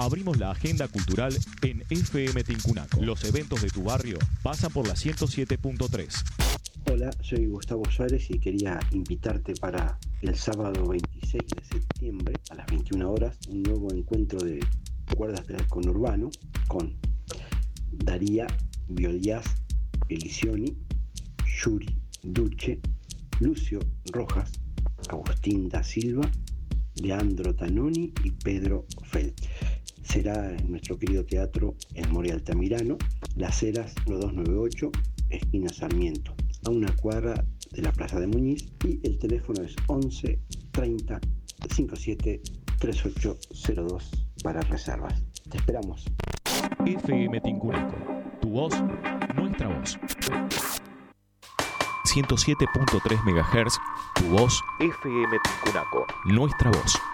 Abrimos la agenda cultural en FM Tincunaco. Los eventos de tu barrio pasan por la 107.3. Hola, soy Gustavo Suárez y quería invitarte para el sábado 26 de septiembre a las 21 horas un nuevo encuentro de cuerdas del conurbano con Daría, Biolías, Elisioni, Yuri, Duche, Lucio Rojas, Agustín da Silva, Leandro Tanoni y Pedro Felt. Será en nuestro querido teatro El More Altamirano, Las Heras 1298, esquina Sarmiento, a una cuadra de la Plaza de Muñiz, y el teléfono es 11 30 57 3802 para reservas. Te esperamos. FM Tincunaco, tu voz, nuestra voz. 107.3 MHz, tu voz, FM Tincunaco, nuestra voz.